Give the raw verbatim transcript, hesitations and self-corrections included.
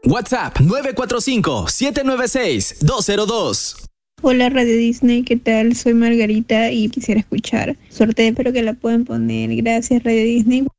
WhatsApp nueve cuatro cinco, siete nueve seis, dos cero dos. Hola Radio Disney, ¿qué tal? Soy Margarita y quisiera escuchar Suerte, espero que la puedan poner. Gracias Radio Disney.